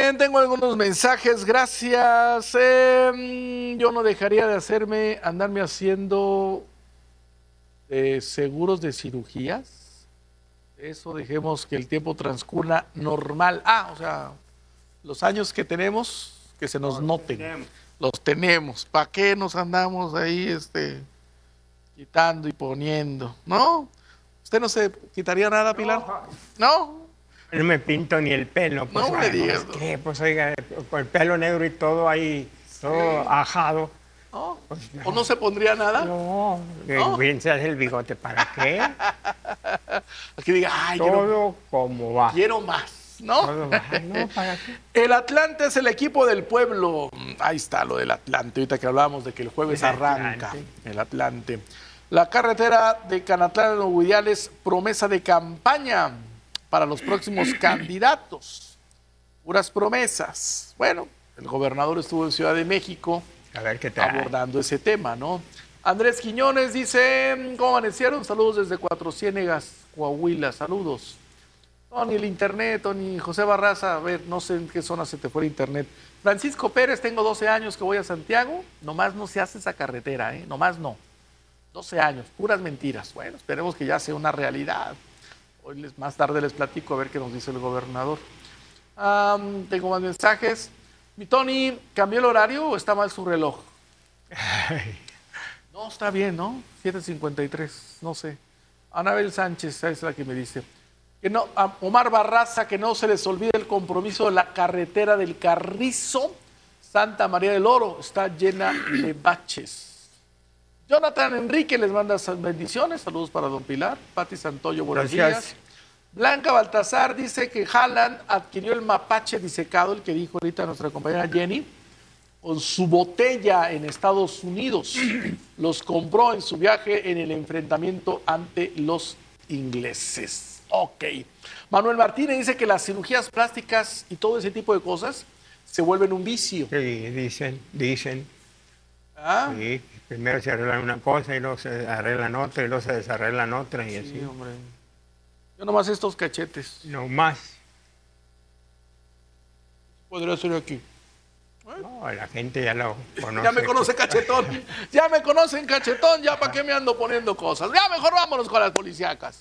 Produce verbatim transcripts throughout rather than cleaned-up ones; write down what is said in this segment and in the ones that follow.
Bien, tengo algunos mensajes, gracias. Eh, yo no dejaría de hacerme, andarme haciendo eh, seguros de cirugías. Eso dejemos que el tiempo transcurra normal. Ah, o sea, los años que tenemos, que se nos noten. Los tenemos. ¿Para qué nos andamos ahí este, quitando y poniendo? ¿No? ¿Usted no se quitaría nada, Pilar? ¿No? No me pinto ni el pelo. Pues, No me digas. ¿Qué? Pues oiga, con el pelo negro y todo ahí, todo sí. ajado. ¿No? Pues, no. ¿O no se pondría nada? No, ¿No? bien se hace el bigote, ¿para qué? Aquí diga, ay, todo quiero, como va. Quiero más, ¿no? Todo va. No, ¿para qué? El Atlante es el equipo del pueblo. Ahí está lo del Atlante, ahorita que hablábamos de que el jueves El arranca. Atlante. El Atlante. La carretera de Canatlán a Nugudial es promesa de campaña para los próximos candidatos. Puras promesas. Bueno, el gobernador estuvo en Ciudad de México a ver qué tal. Abordando ese tema, ¿no? Andrés Quiñones dice, ¿cómo amanecieron? Saludos desde Cuatro Ciénegas, Coahuila, saludos. No, ni el internet, ni José Barraza, a ver, no sé en qué zona se te fue el internet. Francisco Pérez, tengo doce años que voy a Santiago, nomás no se hace esa carretera, ¿eh? Nomás no. doce años, puras mentiras. Bueno, esperemos que ya sea una realidad. Hoy les, más tarde les platico a ver qué nos dice el gobernador. Um, tengo más mensajes. Mi Tony, ¿cambió el horario o está mal su reloj? Ay. No, está bien, ¿no? siete cincuenta y tres, no sé. Anabel Sánchez, es la que me dice. Que no, a Omar Barraza, que no se les olvide el compromiso de la carretera del Carrizo. Santa María del Oro está llena de baches. Jonathan Enrique les manda bendiciones, saludos para don Pilar. Pati Santoyo, buenos Gracias. días. Blanca Baltasar dice que Haaland adquirió el mapache disecado, el que dijo ahorita nuestra compañera Jenny, con su botella en Estados Unidos. Los compró en su viaje en el enfrentamiento ante los ingleses. Ok. Manuel Martínez dice que las cirugías plásticas y todo ese tipo de cosas se vuelven un vicio. Sí, dicen, dicen. ¿Ah? Sí, primero se arreglan una cosa y luego se arreglan otra y luego se desarreglan otra y Sí, así. hombre. Yo nomás estos cachetes. No más. Podría ser aquí. No, la gente ya lo conoce. Ya me conoce cachetón. Ya me conocen cachetón. Ya para qué me ando poniendo cosas. Ya mejor vámonos con las policíacas.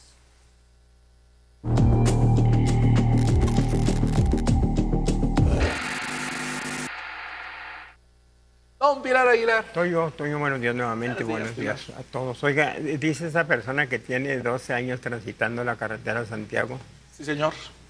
Don Pilar Aguilar. Estoy yo, estoy yo, buenos días nuevamente, buenos días, buenos días a todos. Oiga, dice esa persona que tiene doce años transitando la carretera de Santiago. Sí, señor.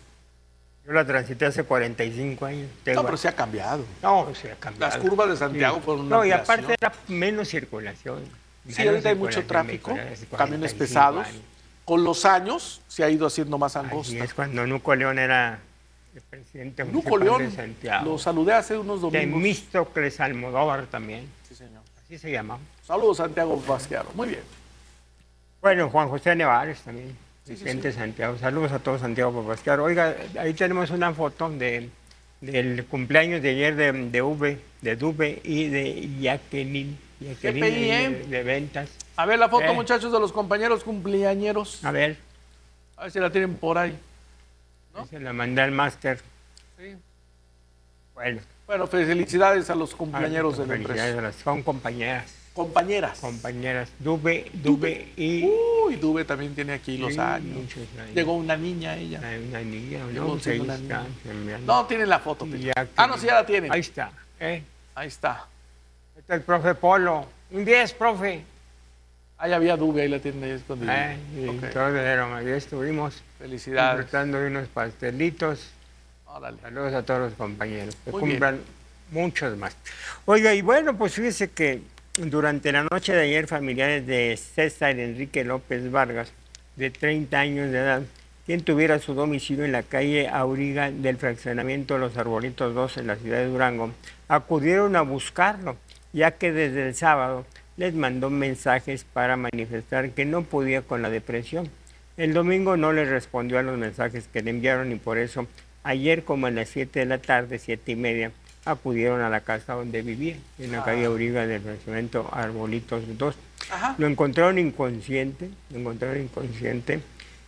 Yo la transité hace cuarenta y cinco años. No, pero se ha cambiado. No, se ha cambiado. Las curvas de Santiago sí. fueron una No, y ampliación. aparte era menos circulación. Sí, ahorita hay mucho tráfico, camiones pesados. años. Con los años se ha ido haciendo más angosta. Y es cuando Nuco León era el presidente Nuco municipal León, de Santiago. lo saludé hace unos domingos. Temístocles Almodóvar también. Sí, señor. Así se llama. Saludos, Santiago Vasquearo. Muy bien. Bueno, Juan José Nevares también, Sí, presidente sí, sí. de Santiago. Saludos a todos, Santiago Vasquearo. Oiga, ahí tenemos una foto de, del cumpleaños de ayer de, de V, de Dube y de Jacqueline. Jacqueline G P I, ¿eh? de, de ventas. A ver la foto, Eh. muchachos, de los compañeros cumpleañeros. A ver, A ver si la tienen por ahí. ¿No? se la mandé al máster. Sí. Bueno, Bueno, felicidades a los cumpleañeros de la felicidades empresa. a las- son compañeras, Compañeras. compañeras. Dube, Dube y... Uy, Dube también tiene aquí los Sí, años. muchos años. Llegó una niña ella. Hay una niña, Llegó ¿no? Pues siendo ahí una está, niña. enviando. No, tienen la foto. Y Pilar. ya que- Ah, no, sí, ya la tienen. Ahí está. ¿eh? Ahí está. Ahí está el profe Polo. Un diez, profe. Ahí había Dube, ahí la tienen ahí escondida. Eh, y Ok. todos dijeron, ahí estuvimos Felicidades. disfrutando de unos pastelitos. Órale. Saludos a todos los compañeros. Que Muy cumplan muchos más. Oiga, y bueno, pues fíjese que durante la noche de ayer, familiares de César Enrique López Vargas, de treinta años de edad, quien tuviera su domicilio en la calle Auriga del fraccionamiento Los Arbolitos dos en la ciudad de Durango, acudieron a buscarlo, ya que desde el sábado les mandó mensajes para manifestar que no podía con la depresión. El domingo no les respondió a los mensajes que le enviaron y por eso ayer como a las siete de la tarde, siete y media, acudieron a la casa donde vivía, en la Ah. calle Auriga del fraccionamiento Arbolitos dos. Ajá. Lo encontraron inconsciente, lo encontraron inconsciente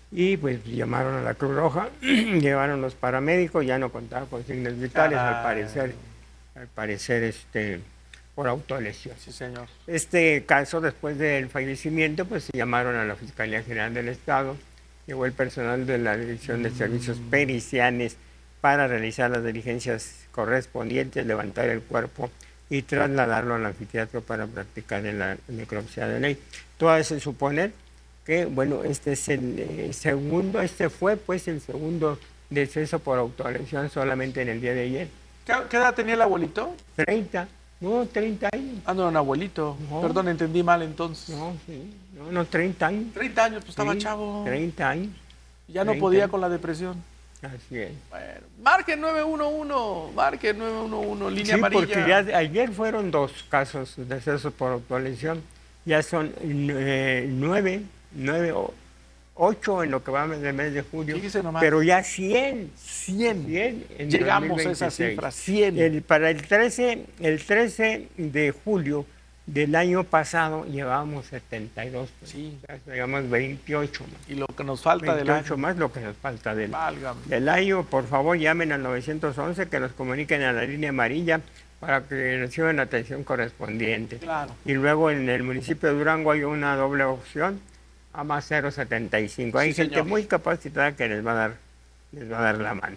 y pues llamaron a la Cruz Roja, llevaron los paramédicos, ya no contaba con signos vitales, al parecer, al parecer este, por autolesión. Sí, señor. Este caso, después del fallecimiento, pues se llamaron a la Fiscalía General del Estado, llegó el personal de la Dirección de Servicios Periciales para realizar las diligencias correspondientes, levantar el cuerpo y trasladarlo al anfiteatro para practicar la necropsia de ley. Todo hace suponer que, bueno, este es el eh, segundo, este fue pues el segundo deceso por autolesión solamente en el día de ayer. ¿Qué, qué edad tenía el abuelito? treinta, no, treinta años. Ah, no, era un abuelito. No. Perdón, entendí mal entonces. No, sí, no, no, treinta años. treinta años, pues estaba Sí, chavo. treinta años. Ya no treinta podía años. con la depresión. Así es. Bueno, marque nueve uno uno, marque nueve uno uno, línea Sí, amarilla. porque ya ayer fueron dos casos de decesos por autolesión. Ya son eh, nueve, nueve o ocho en lo que va del mes de julio. Fíjese nomás. Pero ya cien. cien. cien en Llegamos a esa dos mil veintiséis. cifra, cien. El, para el trece, el trece de julio del año pasado llevábamos setenta y dos. Sí. Llevamos veintiocho más. Y lo que nos falta del veintiocho año. más lo que nos falta del, Válgame. del año. Por favor, llamen al nueve once, que nos comuniquen a la línea amarilla para que reciban la atención correspondiente. Claro. Y luego en el municipio de Durango hay una doble opción a más cero setenta y cinco. Hay Sí, gente señor. muy capacitada que les va a dar, les va a dar la mano.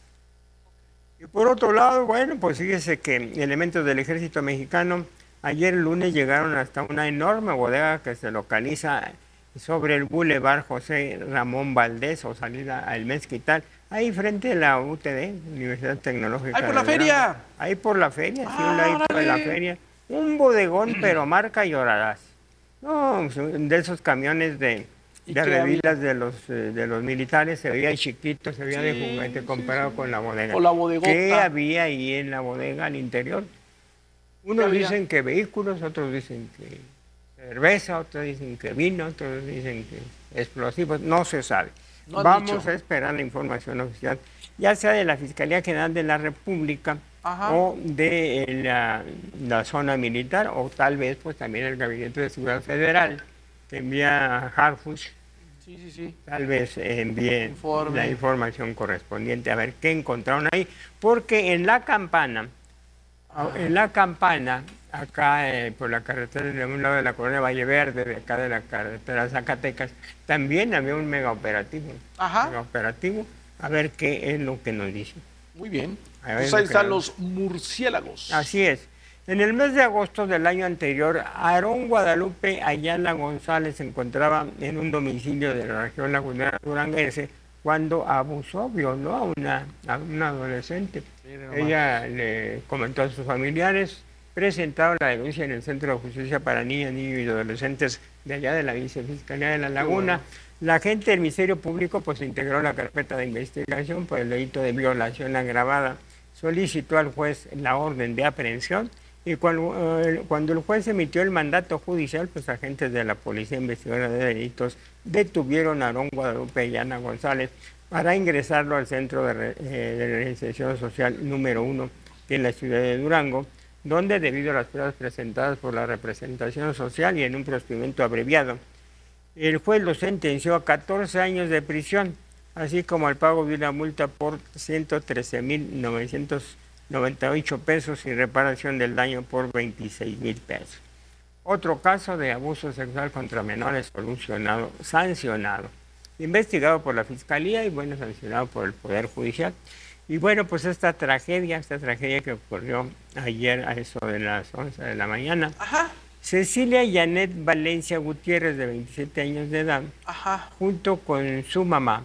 Y por otro lado, bueno, pues fíjese que elementos del ejército mexicano ayer lunes llegaron hasta una enorme bodega que se localiza sobre el Boulevard José Ramón Valdés o salida al Mezquital, ahí frente a la U T D, Universidad Tecnológica. ¡Ahí por la de Durango. feria! Ahí por la feria, sí, Ah, ahí por la órale. feria. Un bodegón, pero marca llorarás. No, de esos camiones de, ¿Y de qué había? revilas de los, eh, de los militares, se veía chiquito, se veía Sí, de juguete sí, comparado sí. con la bodega. O la bodegota. ¿Qué había ahí en la bodega al interior? Unos había? dicen que vehículos, otros dicen que cerveza, otros dicen que vino, otros dicen que explosivos, no se sabe. No han Vamos dicho. a esperar la información oficial, ya sea de la Fiscalía General de la República Ajá. o de la, la zona militar, o tal vez pues también el Gabinete de Seguridad Federal, que envía a Harfuch, Sí, sí, sí. tal vez envíe Informe. la información correspondiente, a ver qué encontraron ahí, porque en la campana, en la campana, acá eh, por la carretera de un lado de la colonia Valle Verde, de acá de la carretera Zacatecas, también había un mega operativo. Ajá. Mega operativo, a ver qué es lo que nos dice. Muy bien. A ver, Pues lo ahí que están nos- los murciélagos. Así es. En el mes de agosto del año anterior, Aarón Guadalupe Ayala González se encontraba en un domicilio de la región lagunera duranguense cuando abusó, violó a una, a una adolescente. Miren nomás. Ella le comentó a sus familiares, presentaron la denuncia en el Centro de Justicia para Niñas, Niños y Adolescentes de allá de la Vicefiscalía de La Laguna. bueno. La gente del Ministerio Público pues integró la carpeta de investigación por el delito de violación agravada. Solicitó al juez la orden de aprehensión y cuando, eh, cuando el juez emitió el mandato judicial, pues agentes de la Policía Investigadora de Delitos detuvieron a Aarón Guadalupe y Ana González para ingresarlo al Centro de, Re- eh, de Reinserción Social número uno, que es la ciudad de Durango, donde debido a las pruebas presentadas por la representación social y en un procedimiento abreviado, el juez lo sentenció a catorce años de prisión, así como al pago de una multa por ciento trece mil novecientos noventa y ocho pesos y reparación del daño por veintiséis mil pesos. Otro caso de abuso sexual contra menores solucionado, sancionado, investigado por la Fiscalía y bueno, sancionado por el Poder Judicial. Y bueno, pues esta tragedia, esta tragedia que ocurrió ayer a eso de las once de la mañana, Ajá. Cecilia Janet Valencia Gutiérrez, de veintisiete años de edad, Ajá. junto con su mamá,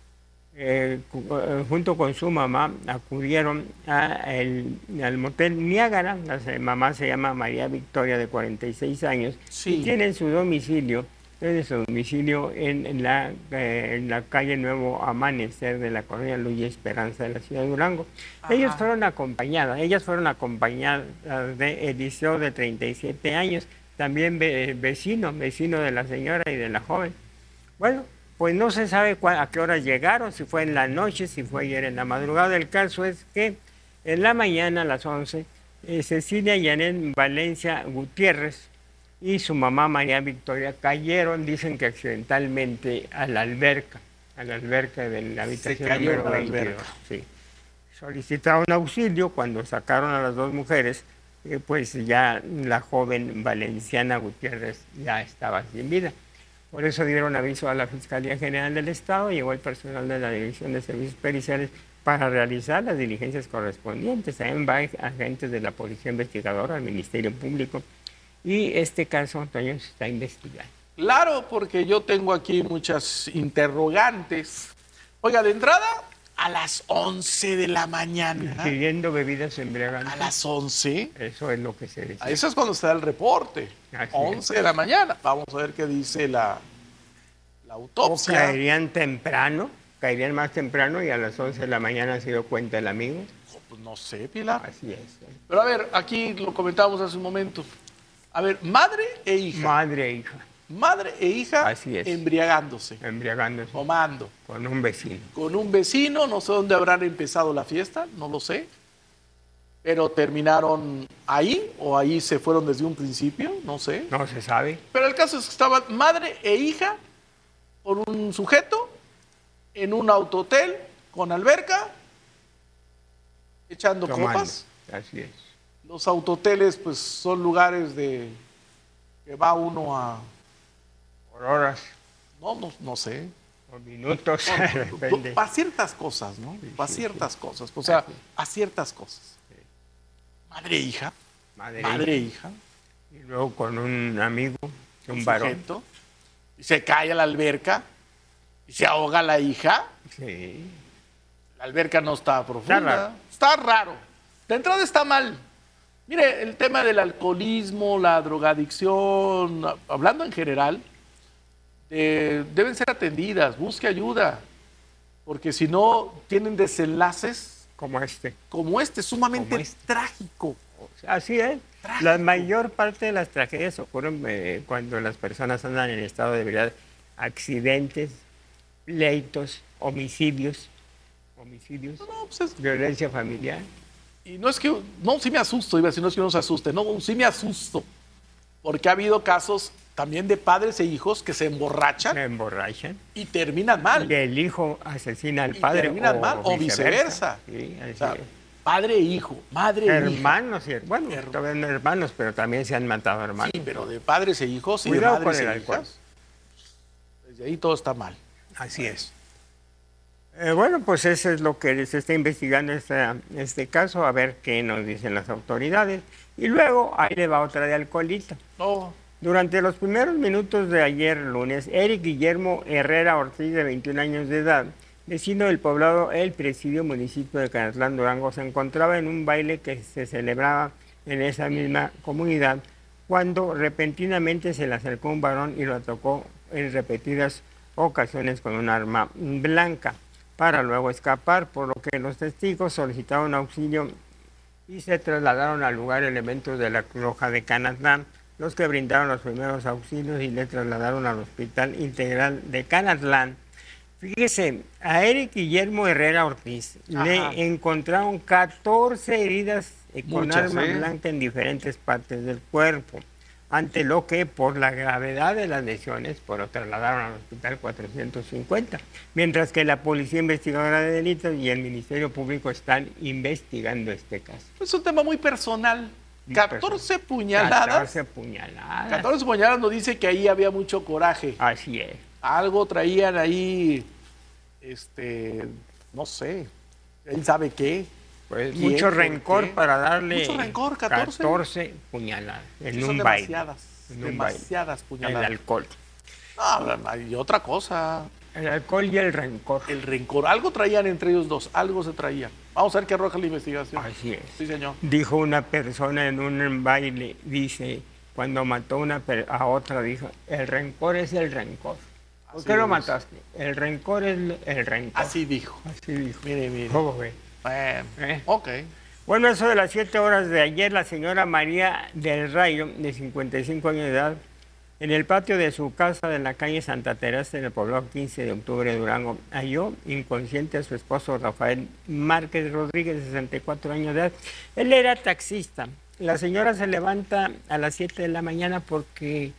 eh, cu- eh, junto con su mamá, acudieron a el- al motel Niágara. La se- mamá se llama María Victoria, de cuarenta y seis años, Sí. y tiene su domicilio, tiene su domicilio en, en la, eh, en la calle Nuevo Amanecer de la colonia Luz y Esperanza de la ciudad de Durango. Ajá. Ellos fueron acompañadas, ellas fueron acompañadas de Eliseo, de treinta y siete años, también ve- vecino, vecino de la señora y de la joven. Bueno, pues no se sabe cuá- a qué horas llegaron, si fue en la noche, si fue ayer en la madrugada. El caso es que en la mañana, a las once, eh, Cecilia Janet Valencia Gutiérrez y su mamá María Victoria cayeron, dicen que accidentalmente, a la alberca. a la alberca de la habitación cayó número a la veintidós. alberca. Sí. Solicitaron auxilio cuando sacaron a las dos mujeres, eh, pues ya la joven Valenciana Gutiérrez ya estaba sin vida. Por eso dieron aviso a la Fiscalía General del Estado, llegó el personal de la Dirección de Servicios Periciales para realizar las diligencias correspondientes. También va agentes de la Policía Investigadora, del Ministerio Público, y este caso, Antonio, se está investigando. Claro, porque yo tengo aquí muchas interrogantes. Oiga, de entrada, a las once de la mañana. Pidiendo bebidas embriagantes. A las once. Eso es lo que se dice. Eso es cuando se da el reporte. Así once es. de la mañana. Vamos a ver qué dice la, la O autopsia. caerían temprano, caerían más temprano y a las once de la mañana se dio cuenta el amigo. Pues no sé, Pilar. Así es. Pero a ver, aquí lo comentábamos hace un momento. A ver, madre e hija. Madre e hija, Madre e hija Así es. embriagándose, embriagándose tomando. con un vecino. Con un vecino, no sé dónde habrán empezado la fiesta, no lo sé. Pero terminaron ahí o ahí se fueron desde un principio, no sé. No se sabe. Pero el caso es que estaban madre e hija por un sujeto en un autohotel con alberca, echando Tomando. copas. Así es. Los autoteles pues son lugares de que va uno a, Por horas, no, no, no sé, por minutos, no, depende. para ciertas cosas, ¿no? Sí, Para sí, ciertas cosas, o sea, Así. a ciertas cosas. Madre e hija, Madre, madre e hija. hija, Y luego con un amigo, un, un varón. sujeto, y se cae a la alberca y se ahoga la hija. Sí. La alberca no está profunda. Está raro. Está raro. De entrada está mal. Mire, el tema del alcoholismo, la drogadicción, hablando en general, eh, deben ser atendidas, busque ayuda, porque si no tienen desenlaces Como este. como este, sumamente Como este. trágico. Así es. Trágico. La mayor parte de las tragedias ocurren eh, cuando las personas andan en estado de ebriedad. Accidentes, pleitos, homicidios, homicidios, No, pues es- violencia familiar. y no es que, no, sí me asusto, iba a decir, no es que uno se asuste, no, sí me asusto, porque ha habido casos también de padres e hijos que se emborrachan Se emborrachan. y terminan mal. Y el hijo asesina al Y padre terminan mal, o viceversa. Sí, así O sea, es. padre e hijo, madre e hija. Hermanos, y- bueno, Her- todavía no hermanos, pero también se han matado hermanos. Sí, pero de padres e hijos y Cuidado de madres con el e alcohol. hijas. Desde ahí todo está mal. Así es. Eh, bueno, pues eso es lo que se está investigando esta, este caso, a ver qué nos dicen las autoridades. Y luego ahí le va otra de alcoholito. No, Durante los primeros minutos de ayer lunes, Eric Guillermo Herrera Ortiz, de veintiún años de edad, vecino del poblado El Presidio, municipio de Canatlán, Durango, se encontraba en un baile que se celebraba en esa misma comunidad, cuando repentinamente se le acercó un varón y lo atacó en repetidas ocasiones con un arma blanca, para luego escapar, por lo que los testigos solicitaron auxilio y se trasladaron al lugar elementos de la Cruz Roja de Canatlán, los que brindaron los primeros auxilios y le trasladaron al Hospital Integral de Canatlán. Fíjese, a Eric Guillermo Herrera Ortiz Ajá. le encontraron catorce heridas eh, con Muchas, arma ¿eh? blanca en diferentes partes del cuerpo, ante lo que por la gravedad de las lesiones pues, lo trasladaron al Hospital cuatrocientos cincuenta, mientras que la Policía Investigadora de Delitos y el Ministerio Público están investigando este caso. es un tema muy personal. Muy catorce puñaladas. catorce puñaladas. catorce puñaladas nos dice que ahí había mucho coraje. Así es. Algo traían ahí, este, no sé, él sabe qué. Pues ¿Quién? mucho ¿Por rencor qué? para darle Mucho rencor, catorce. catorce puñaladas en Son un baile. demasiadas, En un baile. demasiadas El puñaladas. alcohol. No, y otra cosa, El alcohol y el rencor. el rencor. Algo traían entre ellos dos, algo se traían. Vamos a ver qué arroja la investigación. Así es. Sí, señor. Dijo una persona en un baile, dice, cuando mató una per- a otra, dijo, el rencor es el rencor. ¿Por Así qué lo es. mataste? El rencor es el- el rencor. Así dijo. Así dijo. Mire, mire. ¿Cómo ve? Bueno, ¿Eh? ok. Bueno, eso de las siete horas de ayer, la señora María del Rayo, de cincuenta y cinco años de edad, en el patio de su casa de la calle Santa Teresa, en el poblado quince de octubre de Durango, halló inconsciente a su esposo Rafael Márquez Rodríguez, de sesenta y cuatro años de edad. Él era taxista. La señora se levanta a las siete de la mañana porque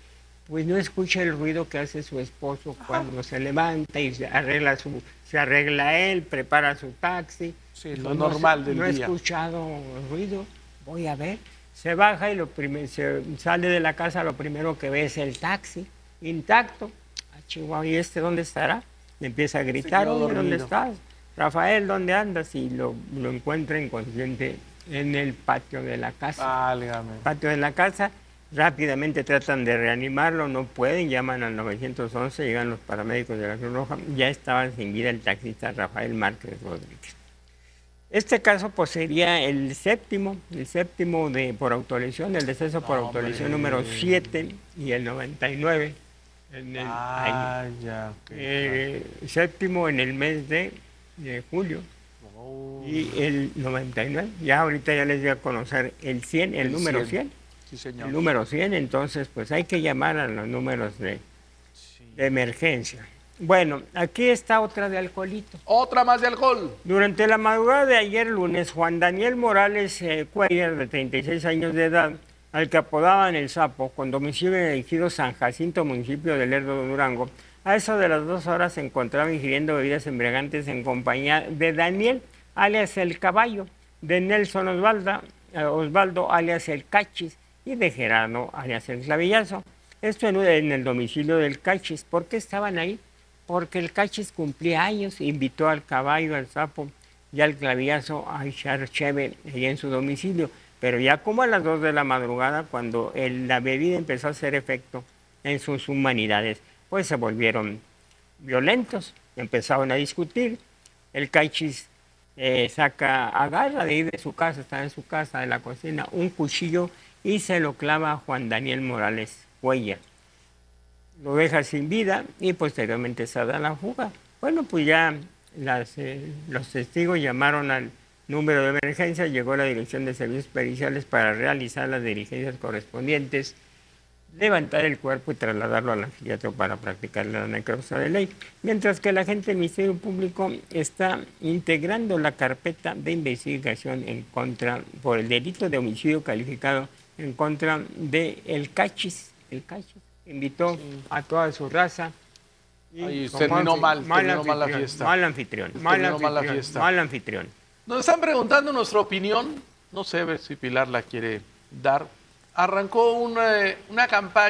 pues no escucha el ruido que hace su esposo cuando se levanta y se arregla su, se arregla él, prepara su taxi. Sí, lo normal no, del no día. No he escuchado el ruido, voy a ver. Se baja y lo primer, se sale de la casa, lo primero que ve es el taxi, intacto. Ah, Chihuahua, ¿y este dónde estará? Le empieza a gritar, oye, ¿dónde estás? Rafael, ¿dónde andas? Y lo, lo encuentra inconsciente en el patio de la casa. Válgame. Patio de la casa. Rápidamente tratan de reanimarlo, no pueden, llaman al nueve once, llegan los paramédicos de la Cruz Roja, ya estaba sin vida el taxista Rafael Márquez Rodríguez. Este caso pues sería el séptimo, el séptimo de por autolesión, el deceso por no, autolesión número siete y el noventa y nueve. En el, ah, ahí, ya. Okay, eh, claro. Séptimo en el mes de, de julio. Oh. Y el noventa y nueve, ya ahorita ya les voy a conocer el cien, el, el número cien. cien. Sí, señor. El número cien, entonces pues hay que llamar a los números de, sí. de emergencia. Bueno, aquí está otra de alcoholito. Otra más de alcohol. Durante la madrugada de ayer lunes, Juan Daniel Morales eh, Cuellar, de treinta y seis años de edad, al que apodaban El Sapo, con domicilio en el ejido San Jacinto, municipio de Lerdo de Durango, a eso de las dos horas se encontraba ingiriendo bebidas embriagantes en compañía de Daniel, alias El Caballo, de Nelson Osvaldo, eh, Osvaldo, alias El Cachis, y de Gerardo, alias El Clavillazo. Esto en, en el domicilio del Cachis. ¿Por qué estaban ahí? Porque el Cachis cumplía años, invitó al Caballo, al Sapo y al Clavillazo a echar cheve allá en su domicilio. Pero ya como a las dos de la madrugada, cuando el, la bebida empezó a hacer efecto en sus humanidades, pues se volvieron violentos, empezaron a discutir. El Cachis eh, saca, agarra de ahí de su casa, está en su casa, de la cocina, un cuchillo y se lo clava a Juan Daniel Morales Cuellar. Lo deja sin vida y posteriormente se da la fuga. Bueno, pues ya las, eh, los testigos llamaron al número de emergencia, llegó la Dirección de Servicios Periciales para realizar las diligencias correspondientes, levantar el cuerpo y trasladarlo al anfiteatro para practicar la necropsia de ley, mientras que el agente del Ministerio Público está integrando la carpeta de investigación en contra, por el delito de homicidio calificado en contra de el Cachis. El Cachis invitó sí. a toda su raza. Y Ay, terminó mal, mal terminó mal la fiesta. Mal anfitrión, mal anfitrión, mal, la fiesta. mal anfitrión. Nos están preguntando nuestra opinión, no sé si Pilar la quiere dar. Arrancó una, una campaña